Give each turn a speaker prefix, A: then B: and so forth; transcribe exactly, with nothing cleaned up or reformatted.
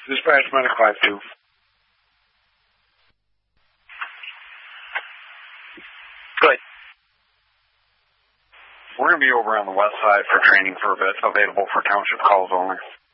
A: Dispatch Medic five two.
B: Good.
A: We're going to be over on the west side for training for a bit, available for township calls only.